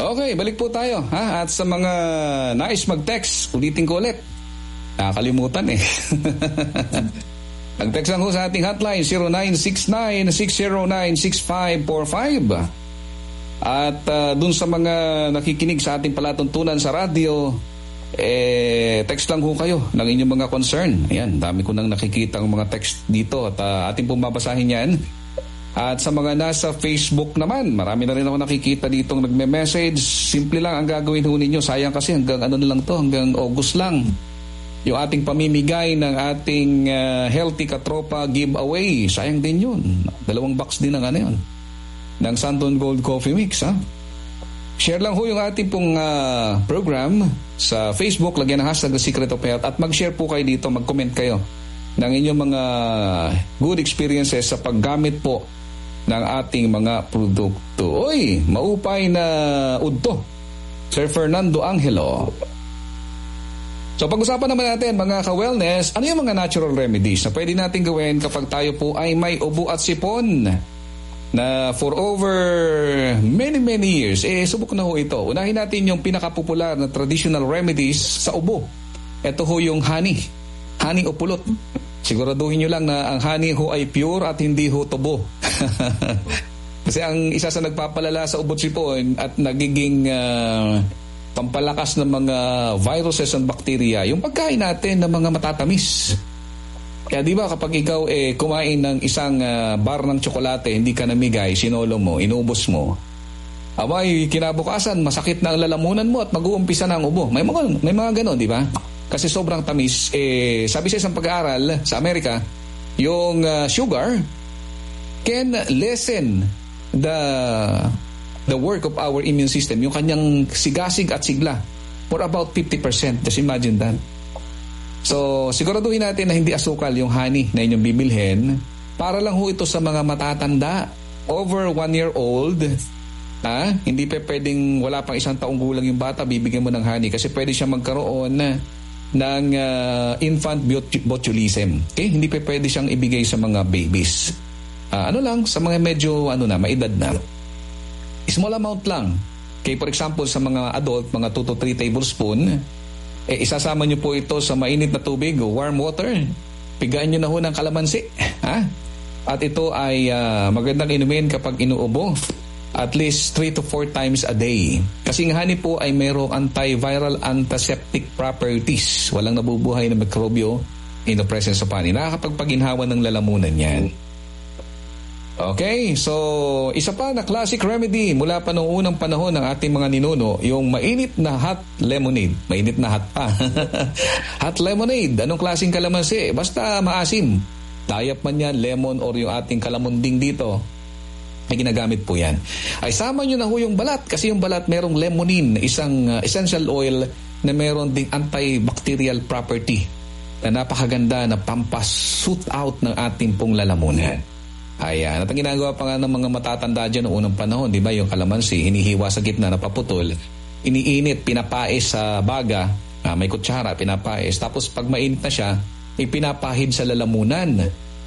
Okay, balik po tayo. Ha? At sa mga nais mag-text, ulitin ko ulit. Nakakalimutan eh. Mag-text lang ho sa ating hotline 0969-609-6545. At dun sa mga nakikinig sa ating palatuntunan sa radyo, text lang ho kayo ng inyong mga concern. Ayan, dami ko nang nakikita ng mga text dito at ating pong babasahin yan. At sa mga nasa Facebook naman, marami na rin ako nakikita ditong nagme-message. Simple lang ang gagawin ho ninyo. Sayang kasi hanggang ano na lang to, hanggang August lang. Yung ating pamimigay ng ating Healthy Katropa giveaway. Sayang din yun. 2 box din ng ano yun. Ng Santon Gold Coffee Mix, ha? Share lang ho yung ating pong program sa Facebook. Lagyan ng hashtag The Secret of Health. At mag-share po kayo dito, mag-comment kayo ng inyong mga good experiences sa paggamit po ng ating mga produkto. Uy, maupay na udto, Sir Fernando Angelo. So pag-usapan naman natin mga ka-wellness, ano yung mga natural remedies na pwede natin gawin kapag tayo po ay may ubo at sipon na for over many years. Subok na ho ito. Unahin natin yung pinakapopular na traditional remedies sa ubo. Ito ho yung honey o pulot. Siguraduhin nyo lang na ang honey ho ay pure at hindi ho tubo. Kasi ang isa sa nagpapalala sa ubot sipon at nagiging pampalakas ng mga viruses and bacteria, yung pagkain natin ng mga matatamis. Kaya di ba kapag ikaw kumain ng isang bar ng tsokolate, hindi ka namigay, sinolo mo, inubos mo, abay kinabukasan masakit na ang lalamunan mo at mag-uumpisa na ang ubo. May mga ganon, di ba? Kasi sobrang tamis. Sabi sa isang pag-aaral sa Amerika, yung sugar can lessen the work of our immune system, yung kanyang sigasig at sigla for about 50%. Just imagine that. So, siguraduhin natin na hindi asukal yung honey na inyong bibilhin. Para lang ho ito sa mga matatanda, over 1 year old. Hindi pa pwedeng wala pang 1 taong gulang yung bata, bibigyan mo ng honey kasi pwede siya magkaroon ng infant botulism. Okay? Hindi pa pwede siyang ibigay sa mga babies. Sa mga medyo maedad na. Small amount lang. Okay, for example, sa mga adult, mga 2 to 3 tablespoon, isasama nyo po ito sa mainit na tubig, warm water. Pigaan nyo na ho ng kalamansi. At ito ay magandang inumin kapag inuubo. At least 3 to 4 times a day. Kasi ang honey po ay mayroong antiviral, antiseptic properties. Walang nabubuhay na mikrobyo in the presence of honey. Nakakapagpaginhawa ng lalamunan yan. Okay, so isa pa na classic remedy mula pa noong unang panahon ng ating mga ninuno, yung mainit na hot lemonade. Mainit na hot pa. Hot lemonade. Anong klaseng kalamansi? Basta maasim. Dayap man yan, lemon or yung ating kalamunding dito. Ay ginagamit po yan. Ay sama nyo na ho yung balat kasi yung balat merong lemonine, isang essential oil na meron ding antibacterial property na napakaganda na pampas-suit out ng ating pong lalamunan. Ayan. At ang ginagawa pa nga ng mga matatanda dyan noong unang panahon, di ba, yung kalamansi, hinihiwa sa gitna na paputol, iniinit, pinapais sa baga, may kutsara, pinapais. Tapos pag mainit na siya, ipinapahid sa lalamunan.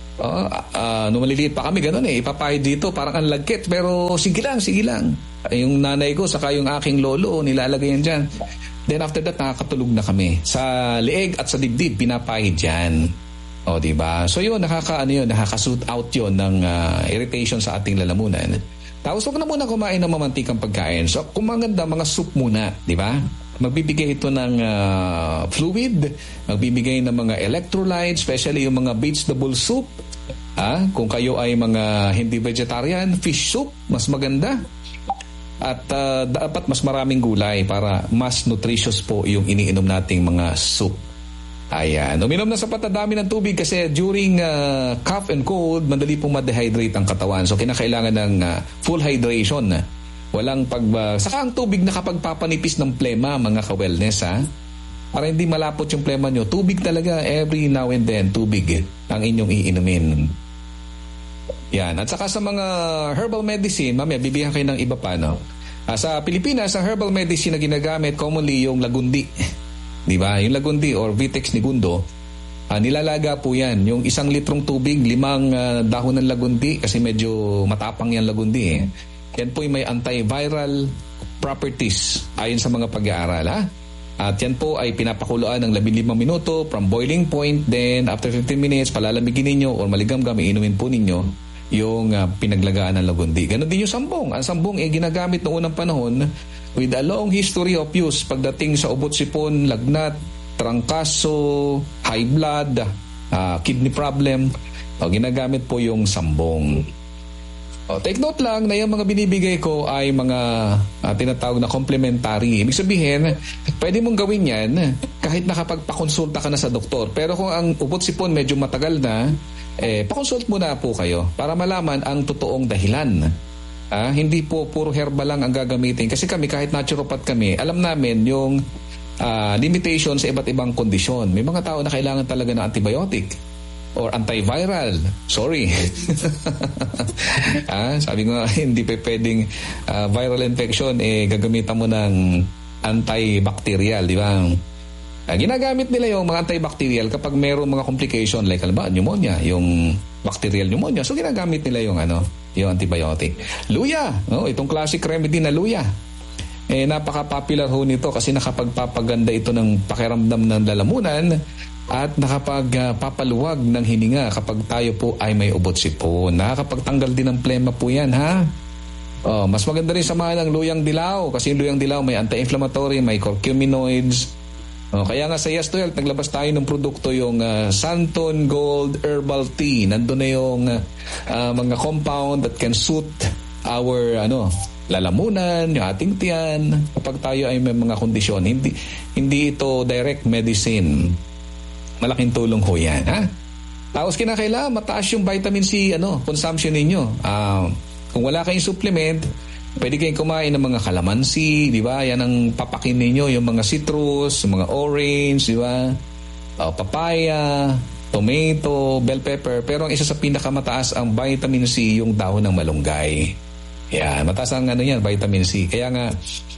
Nung maliliit pa kami, ganun ipapahid dito, parang ang lagkit, pero sige lang. Yung nanay ko, saka yung aking lolo, nilalagay yan dyan. Then after that, nakakatulog na kami. Sa leeg at sa dibdib, pinapahid yan. Diba? So yun, nakaka-suit out yun ng irritation sa ating lalamunan. Tapos huwag na muna kumain ng mamantikang pagkain. So kung maganda, mga soup muna, diba? Magbibigay ito ng fluid, magbibigay ng mga electrolytes, especially yung mga vegetable soup. Kung kayo ay mga hindi vegetarian, fish soup, mas maganda. At dapat mas maraming gulay para mas nutritious po yung iniinom nating mga soup. Ayan. Uminom na sapat na dami ng tubig kasi during cough and cold, madali pong ma-dehydrate ang katawan. So, kinakailangan ng full hydration. Walang saka ang tubig na kapag papanipis ng plema, mga ka-wellness, para hindi malapot yung plema nyo, tubig talaga every now and then, tubig ang inyong iinumin. Yan. At saka sa mga herbal medicine, mamaya, bibigyan kayo ng iba pa, no? Sa Pilipinas, ang herbal medicine na ginagamit, commonly yung lagundi. Diba? Yung lagundi or Vitex nigundo, nilalaga po yan. Yung 1 litrong tubig, 5 dahon ng lagundi kasi medyo matapang yan lagundi. Yan po may antiviral properties ayon sa mga pag-aaral, ha? At yan po ay pinapakuluan ng 15 minuto from boiling point. Then after 15 minutes, palalamigin ninyo o maligamgam, iinumin po ninyo yung pinaglagaan ng lagundi. Ganon din yung sambong. Ang sambong ay ginagamit noong unang panahon with a long history of use pagdating sa ubot sipon, lagnat, trangkaso, high blood, kidney problem. Ginagamit po yung sambong. Take note lang na yung mga binibigay ko ay mga tinatawag na complementary. Ibig sabihin, pwede mong gawin yan kahit nakapagpakonsulta ka na sa doktor. Pero kung ang ubot sipon medyo matagal na, pakonsult muna po kayo para malaman ang totoong dahilan. Hindi po puro herbal lang ang gagamitin. Kasi kami, kahit naturopath kami, alam namin yung limitation sa iba't ibang kondisyon. May mga tao na kailangan talaga ng antibiotic or antiviral. Sorry. Sabi ko nga, hindi pa pwedeng viral infection, gagamitan mo ng antibacterial, di ba? Ginagamit nila yung mga antibacterial kapag mayroong mga complication like pneumonia, yung bacterial pneumonia. So ginagamit nila yung yung antibiotic. Luya, itong classic remedy na luya. Napaka-popular ho nito kasi nakapagpapaganda ito ng pakiramdam ng lalamunan at nakapagpapaluwag ng hininga kapag tayo po ay may ubot sipon. Nakakapagtanggal din ng plema po yan, ha? Mas maganda rin samahan ng luyang dilaw kasi yung luyang dilaw may anti-inflammatory, may curcuminoids. Kaya nga sa Yes to Health, naglabas tayo ng produkto yung Santon Gold Herbal Tea. Nandun na yung mga compound that can suit our lalamunan, yung ating tiyan kapag tayo ay may mga kondisyon. Hindi ito direct medicine. Malaking tulong ho yan, ha? Tapos kinakailangan mataas yung vitamin C consumption ninyo. Kung wala kayong supplement, pwede kayong kumain ng mga calamansi, di ba? Yan ang papakin ninyo, yung mga citrus, yung mga orange, di ba? Papaya, tomato, bell pepper. Pero ang isa sa pinakamataas ang vitamin C, yung dahon ng malunggay. Yan, mataas ang vitamin C. Kaya nga,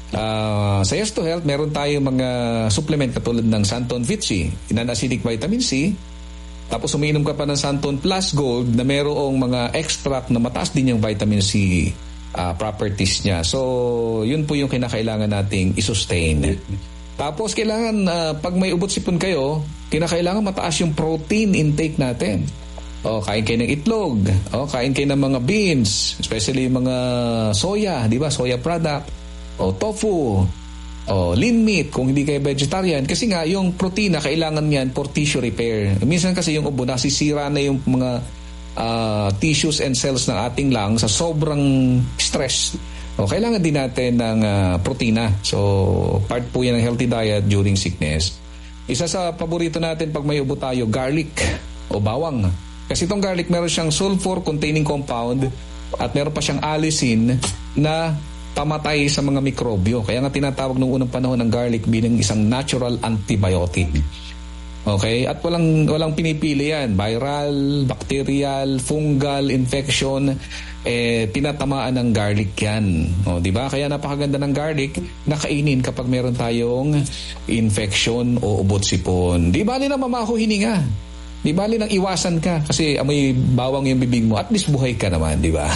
sa Yes to Health, meron tayong mga supplement katulad ng Santon Vitsi, non-acidic vitamin C. Tapos umiinom ka pa ng Santon Plus Gold na merong mga extract na mataas din yung vitamin C properties niya. So, yun po yung kinakailangan nating i-sustain. Tapos, kailangan, pag may ubot sipon kayo, kinakailangan mataas yung protein intake natin. Kain kayo ng itlog. Kain kayo ng mga beans, especially yung mga soya, di ba? Soya product. Tofu. Lean meat kung hindi kayo vegetarian. Kasi nga, yung protina, kailangan yan for tissue repair. Minsan kasi yung ubo, nasisira na yung mga tissues and cells ng ating lungs sa sobrang stress. Kailangan din natin ng protina. So, part po yan ng healthy diet during sickness. Isa sa paborito natin pag may ubo tayo, garlic o bawang. Kasi itong garlic, meron siyang sulfur-containing compound at meron pa siyang allicin na pamatay sa mga mikrobyo. Kaya nga tinatawag nung unang panahon ng garlic bilang isang natural antibiotic. Okay? At walang pinipili yan. Viral, bacterial, fungal, infection, tinatamaan ng garlic yan. Di ba? Kaya napakaganda ng garlic na kainin kapag meron tayong infection o ubot sipon. Di ba nila mamaho hininga? Di bali nang iwasan ka kasi amoy bawang yung bibig mo, at least buhay ka naman, di ba?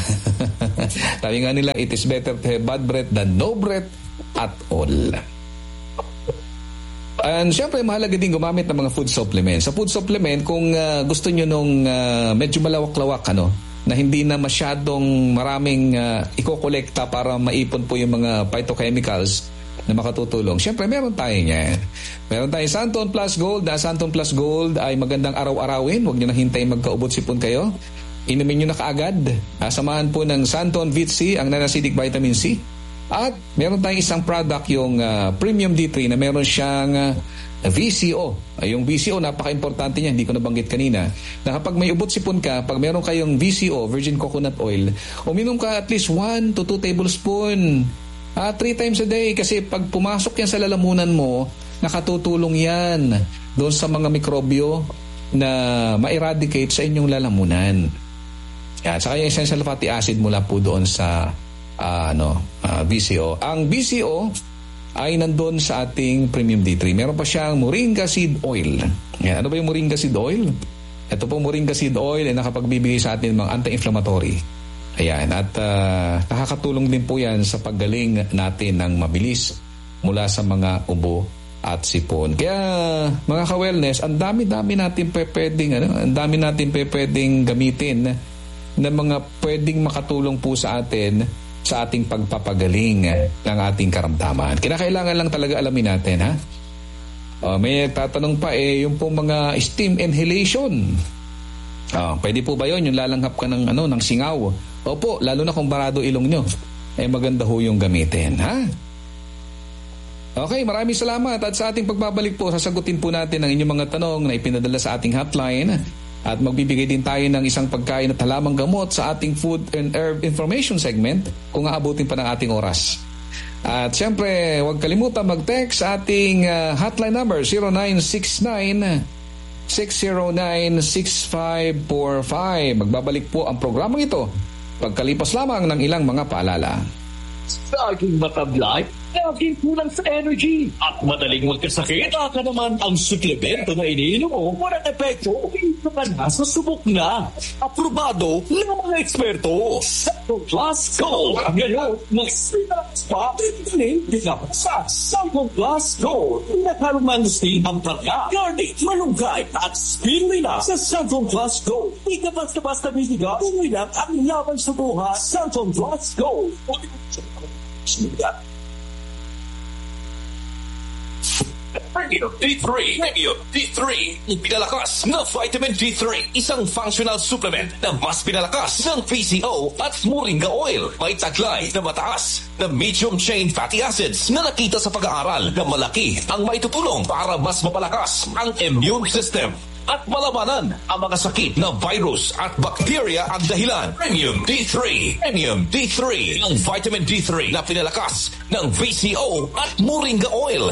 Sabi nga nila, it is better to have bad breath than no breath at all. And syempre, mahalaga din gumamit ng mga food supplements. Sa food supplement, kung gusto nyo nung medyo malawak-lawak, na hindi na masyadong maraming ikokolekta para maipon po yung mga phytochemicals na makatutulong. Siyempre, meron tayo niyan. Meron tayong Santon Plus Gold. Santon Plus Gold ay magandang araw-arawin. Huwag nyo na hintayin magkaubot sipon kayo. Inumin nyo na kaagad. Samahan po ng Santon Vitsi, ang non-acidic vitamin C. At meron tayong isang product, yung Premium D3, na meron siyang VCO. Yung VCO, napaka-importante niya. Hindi ko nabanggit kanina. Na kapag may ubot sipon ka, pag meron kayong VCO, virgin coconut oil, uminom ka at least 1 to 2 tablespoon 3 times a day, kasi pag pumasok yan sa lalamunan mo, nakatutulong yan doon sa mga mikrobyo na ma-eradicate sa inyong lalamunan. Yan, saka yung essential fatty acid mula po doon sa BCO. Ang BCO ay nandun sa ating Premium D3. Meron pa siyang Moringa Seed Oil. Yan, ano ba yung Moringa Seed Oil? Ito po, Moringa Seed Oil ay nakapagbibigay sa atin ng mga anti-inflammatory. Ayan, at nakakatulong din po yan sa paggaling natin ng mabilis mula sa mga ubo at sipon. Kaya mga ka-wellness, ang dami-dami natin pwedeng gamitin na mga pwedeng makatulong po sa atin sa ating pagpapagaling ng ating karamdaman. Kinakailangan lang talaga alamin natin, ha? May tatanong pa yung pong mga steam inhalation. Pwede po ba yun? Yung lalanghap ka ng singaw? Opo, lalo na kung barado ilong nyo. Maganda ho yung gamitin, ha? Okay, maraming salamat. At sa ating pagbabalik po, sasagutin po natin ang inyong mga tanong na ipinadala sa ating hotline. At magbibigay din tayo ng isang pagkain at halamang gamot sa ating Food and Herb Information segment kung aabutin pa ng ating oras. At syempre, huwag kalimutan mag-text sa ating hotline number 0969-609-6545. Magbabalik po ang programang ito pagkalipas lamang ng ilang mga paalala. Laging matablay, laging kulang sa energy, at madaling magkasakit. Aka naman ang suplemento na iniinom mo, walang epekto, ito ka na sa subok na. Aprobado ng mga eksperto. Santon Plus Gold. Ngayon, mag-spinax pa, dinapasa. Santon Plus Gold. Nakaromansin ang targa, garlic, malunggay, at spirulina sa Santon Plus Gold. Di ka basta-basta bisiga, umilang ang laban sa buhay. Santon Plus Gold. Premium D3. Premium D3. Pinalakas na vitamin D3. Isang functional supplement na mas pinalakas ng PCO at moringa oil. May taglay na mataas na medium chain fatty acids na nakita sa pag-aaral na malaki ang maitutulong para mas mapalakas ang immune system at malamanan ang mga sakit na virus at bacteria ang dahilan. Premium D3. Premium D3. Ang vitamin D3 na pinalakas ng VCO at moringa oil.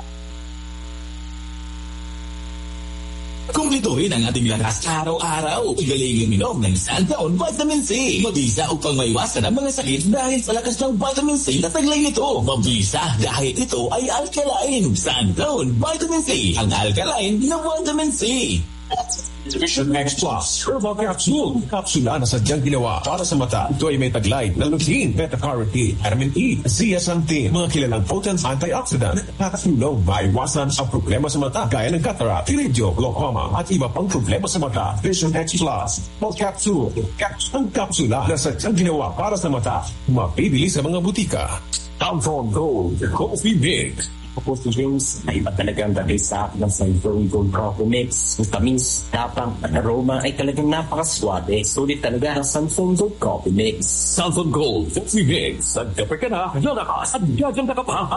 Kumpletuhin ang ating lakas araw-araw. Galing uminom ng Santon Vitamin C. Mabisa upang maiwasan ang mga sakit dahil sa lakas ng vitamin C na taglay nito. Mabisa dahil ito ay alkaline. Santon Vitamin C. Ang alkaline na vitamin C. Vision Max Plus Herbal Capsule. Kapsula na sadyang ginawa para sa mata. Ito ay may taglay na lutein, beta-carotene, vitamin E, zeaxanthin, mga kilalang potent antioxidant. Nakatulong maiwasan ang problema sa mata gaya ng cataract, iridio, glaucoma at iba pang problema sa mata. Vision X Plus Herbal Capsule. Ang kapsula na sadyang ginawa para sa mata. Mabibili sa mga butika. Santon Gold Coffee Mix. Tapos si James, ay iba talagang dahil sa akin ng Santon Gold Coffee Mix. Tamis, tapang at aroma ay talagang napakaswabe. Sulit talaga ang Santon Gold Coffee Mix. Santon Gold Coffee Mix. At kapag ka na, lalakas at gaganda ka pa.